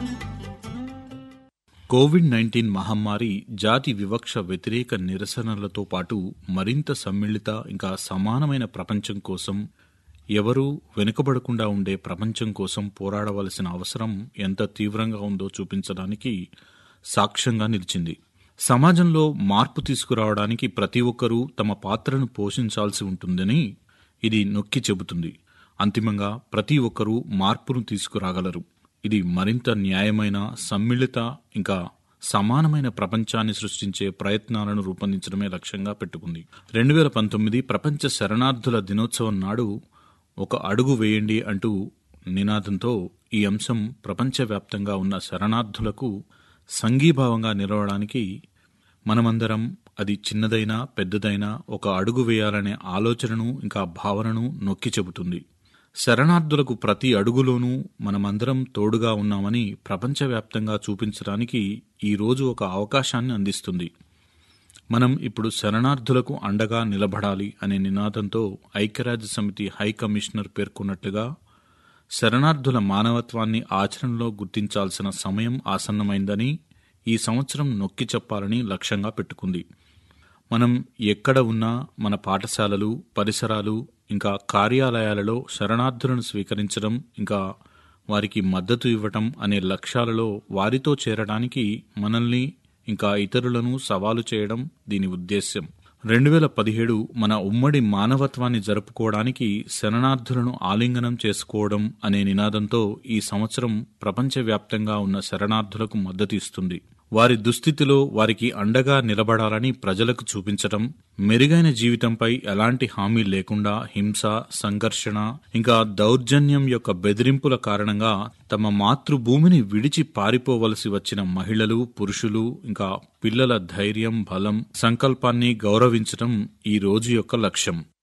COVID-19 మహమ్మారి జాతి వివక్ష వ్యతిరేక నిరసనలతో పాటు మరింత సమ్మిళిత ఇంకా సమానమైన ప్రపంచం కోసం, ఎవరూ వెనుకబడకుండా ఉండే ప్రపంచం కోసం పోరాడవలసిన అవసరం ఎంత తీవ్రంగా ఉందో చూపించడానికి సాక్ష్యంగా నిలిచింది. సమాజంలో మార్పు తీసుకురావడానికి ప్రతి ఒక్కరూ తమ పాత్రను పోషించాల్సి ఉంటుందని ఇది నొక్కి చెబుతుంది. అంతిమంగా ప్రతి ఒక్కరూ మార్పును తీసుకురాగలరు. ఇది మరింత న్యాయమైన, సమ్మిళిత ఇంకా సమానమైన ప్రపంచాన్ని సృష్టించే ప్రయత్నాలను రూపొందించడమే లక్ష్యంగా పెట్టుకుంది. 2019 ప్రపంచ శరణార్థుల దినోత్సవం నాడు ఒక అడుగు వేయండి అంటూ నినాదంతో ఈ అంశం ప్రపంచవ్యాప్తంగా ఉన్న శరణార్థులకు సంఘీభావంగా నిలవడానికి మనమందరం, అది చిన్నదైనా పెద్దదైనా, ఒక అడుగు వేయాలనే ఆలోచనను ఇంకా భావనను నొక్కి చెబుతుంది. శరణార్థులకు ప్రతి అడుగులోనూ మనమందరం తోడుగా ఉన్నామని ప్రపంచవ్యాప్తంగా చూపించడానికి ఈరోజు ఒక అవకాశాన్ని అందిస్తుంది. మనం ఇప్పుడు శరణార్థులకు అండగా నిలబడాలి అనే నినాదంతో ఐక్యరాజ్యసమితి హై కమిషనర్ పేర్కొన్నట్లుగా, శరణార్థుల మానవత్వాన్ని ఆచరణలో గుర్తించాల్సిన సమయం ఆసన్నమైందని ఈ సంవత్సరం నొక్కి చెప్పాలని లక్ష్యంగా పెట్టుకుంది. మనం ఎక్కడ ఉన్నా మన పాఠశాలలు, పరిసరాలు ఇంకా కార్యాలయాలలో శరణార్థులను స్వీకరించడం ఇంకా వారికి మద్దతు ఇవ్వటం అనే లక్ష్యాలలో వారితో చేరడానికి మనల్ని ఇంకా ఇతరులను సవాలు చేయడం దీని ఉద్దేశ్యం. 2017 మన ఉమ్మడి మానవత్వాన్ని జరుపుకోవడానికి శరణార్థులను ఆలింగనం చేసుకోవడం అనే నినాదంతో ఈ సంవత్సరం ప్రపంచవ్యాప్తంగా ఉన్న శరణార్థులకు మద్దతు ఇస్తుంది. వారి దుస్థితిలో వారికి అండగా నిలబడాలని ప్రజలకు చూపించడం, మెరుగైన జీవితంపై ఎలాంటి హామీ లేకుండా హింస, సంఘర్షణ ఇంకా దౌర్జన్యం యొక్క బెదిరింపుల కారణంగా తమ మాతృభూమిని విడిచి పారిపోవలసి వచ్చిన మహిళలు, పురుషులు ఇంకా పిల్లల ధైర్యం, బలం, సంకల్పాన్ని గౌరవించడం ఈ రోజు యొక్క లక్ష్యం.